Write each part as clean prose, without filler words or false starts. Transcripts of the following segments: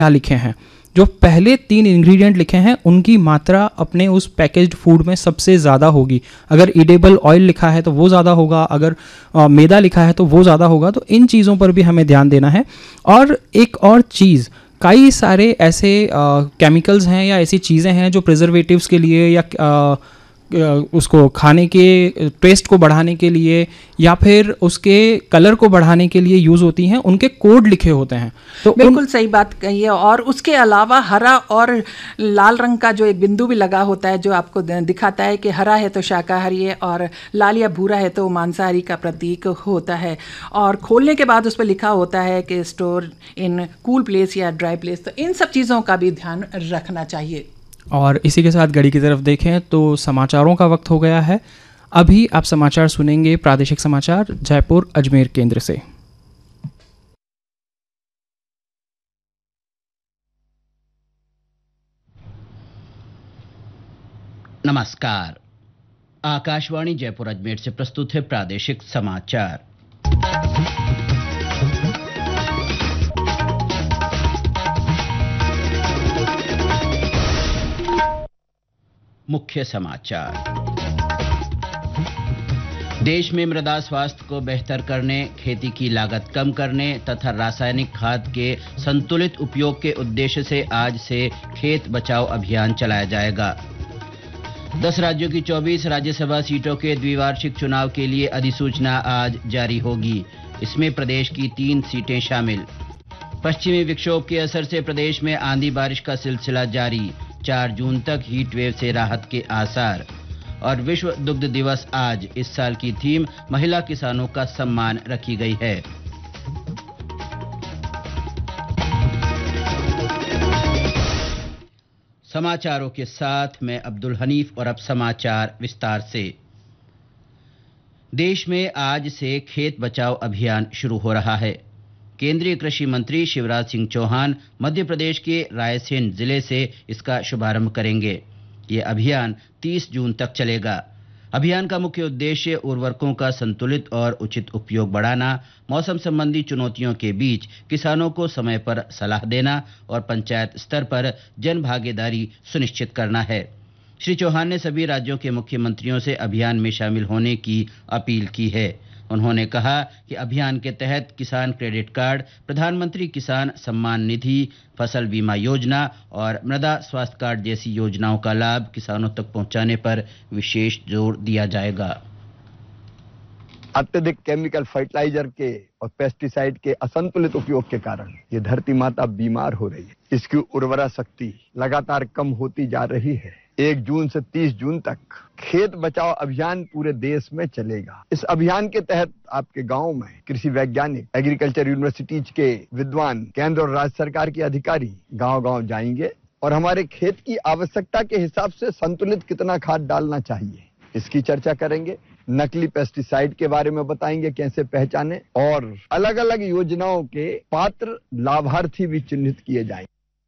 क्या लिखे हैं, जो पहले 3 इंग्रेडिएंट लिखे हैं उनकी मात्रा अपने उस पैकेज्ड फूड में सबसे ज़्यादा होगी। अगर ईडेबल ऑयल लिखा है तो वो ज़्यादा होगा, अगर मैदा लिखा है तो वो ज़्यादा होगा। तो इन चीज़ों पर भी हमें ध्यान देना है। और एक और चीज़, कई सारे ऐसे केमिकल्स हैं या ऐसी चीज़ें हैं जो प्रिजर्वेटिव्स के लिए या उसको खाने के टेस्ट को बढ़ाने के लिए या फिर उसके कलर को बढ़ाने के लिए यूज़ होती हैं, उनके कोड लिखे होते हैं। तो बिल्कुल सही बात कही है। और उसके अलावा हरा और लाल रंग का जो एक बिंदु भी लगा होता है जो आपको दिखाता है कि हरा है तो शाकाहारी है और लाल या भूरा है तो मांसाहारी का प्रतीक होता है। और खोलने के बाद उस पर लिखा होता है कि स्टोर इन कूल प्लेस या ड्राई प्लेस। तो इन सब चीज़ों का भी ध्यान रखना चाहिए। और इसी के साथ घड़ी की तरफ देखें तो समाचारों का वक्त हो गया है। अभी आप समाचार सुनेंगे, प्रादेशिक समाचार जयपुर अजमेर केंद्र से। नमस्कार, आकाशवाणी जयपुर अजमेर से प्रस्तुत है प्रादेशिक समाचार। मुख्य समाचार। देश में मृदा स्वास्थ्य को बेहतर करने, खेती की लागत कम करने तथा रासायनिक खाद के संतुलित उपयोग के उद्देश्य से आज से खेत बचाओ अभियान चलाया जाएगा। 10 राज्यों की 24 राज्यसभा सीटों के द्विवार्षिक चुनाव के लिए अधिसूचना आज जारी होगी। इसमें प्रदेश की 3 सीटें शामिल। पश्चिमी विक्षोभ के असर से प्रदेश में आंधी बारिश का सिलसिला जारी। 4 जून तक हीट वेव से राहत के आसार। और विश्व दुग्ध दिवस आज। इस साल की थीम महिला किसानों का सम्मान रखी गई है। समाचारों के साथ मैं अब्दुल हनीफ और अब समाचार विस्तार से। देश में आज से खेत बचाओ अभियान शुरू हो रहा है। केंद्रीय कृषि मंत्री शिवराज सिंह चौहान मध्य प्रदेश के रायसेन जिले से इसका शुभारंभ करेंगे। ये अभियान 30 जून तक चलेगा। अभियान का मुख्य उद्देश्य उर्वरकों का संतुलित और उचित उपयोग बढ़ाना, मौसम संबंधी चुनौतियों के बीच किसानों को समय पर सलाह देना और पंचायत स्तर पर जन भागीदारी सुनिश्चित करना है। श्री चौहान ने सभी राज्यों के मुख्यमंत्रियों से अभियान में शामिल होने की अपील की है। उन्होंने कहा कि अभियान के तहत किसान क्रेडिट कार्ड, प्रधानमंत्री किसान सम्मान निधि, फसल बीमा योजना और मृदा स्वास्थ्य कार्ड जैसी योजनाओं का लाभ किसानों तक पहुंचाने पर विशेष जोर दिया जाएगा। अत्यधिक केमिकल फर्टिलाइजर के और पेस्टिसाइड के असंतुलित उपयोग के कारण ये धरती माता बीमार हो रही है। इसकी उर्वरा शक्ति लगातार कम होती जा रही है। 1 जून से 30 जून तक खेत बचाओ अभियान पूरे देश में चलेगा। इस अभियान के तहत आपके गांव में कृषि वैज्ञानिक, एग्रीकल्चर यूनिवर्सिटीज के विद्वान, केंद्र और राज्य सरकार के अधिकारी गांव-गांव जाएंगे और हमारे खेत की आवश्यकता के हिसाब से संतुलित कितना खाद डालना चाहिए इसकी चर्चा करेंगे। नकली पेस्टिसाइड के बारे में बताएंगे कैसे पहचाने, और अलग अलग योजनाओं के पात्र लाभार्थी भी चिन्हित किए जाएंगे।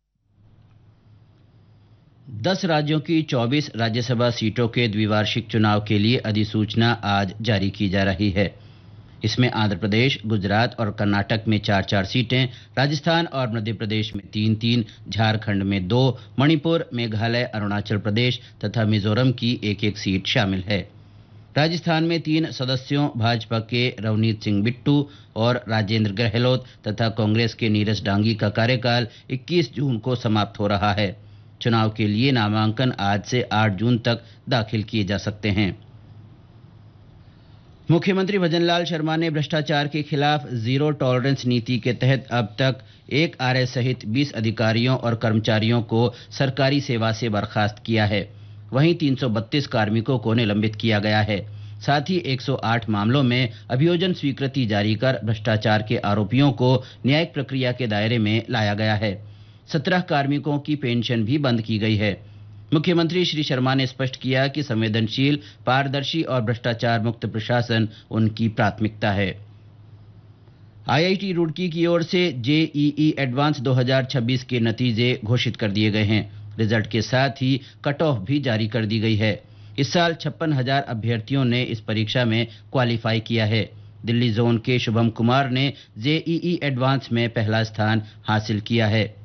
10 राज्यों की 24 राज्यसभा सीटों के द्विवार्षिक चुनाव के लिए अधिसूचना आज जारी की जा रही है। इसमें आंध्र प्रदेश, गुजरात और कर्नाटक में 4-4 सीटें, राजस्थान और मध्य प्रदेश में 3-3, झारखंड में 2, मणिपुर, मेघालय, अरुणाचल प्रदेश तथा मिजोरम की 1-1 सीट शामिल है। राजस्थान में 3 सदस्यों भाजपा के रवनीत सिंह बिट्टू और राजेंद्र गहलोत तथा कांग्रेस के नीरज डांगी का कार्यकाल 21 जून को समाप्त हो रहा है। चुनाव के लिए नामांकन आज से 8 जून तक दाखिल किए जा सकते हैं। मुख्यमंत्री भजनलाल शर्मा ने भ्रष्टाचार के खिलाफ जीरो टॉलरेंस नीति के तहत अब तक 1 आरए सहित 20 अधिकारियों और कर्मचारियों को सरकारी सेवा से बर्खास्त किया है। वहीं 332 कार्मिकों को निलंबित किया गया है। साथ ही 108 मामलों में अभियोजन स्वीकृति जारी कर भ्रष्टाचार के आरोपियों को न्यायिक प्रक्रिया के दायरे में लाया गया है। 17 कार्मिकों की पेंशन भी बंद की गई है। मुख्यमंत्री श्री शर्मा ने स्पष्ट किया कि संवेदनशील, पारदर्शी और भ्रष्टाचार मुक्त प्रशासन उनकी प्राथमिकता है। आईआईटी रुड़की की ओर से जेईई एडवांस 2026 के नतीजे घोषित कर दिए गए हैं। रिजल्ट के साथ ही कट ऑफ भी जारी कर दी गई है। इस साल 56,000 अभ्यर्थियों ने इस परीक्षा में क्वालिफाई किया है। दिल्ली जोन के शुभम कुमार ने जेईई एडवांस में पहला स्थान हासिल किया है।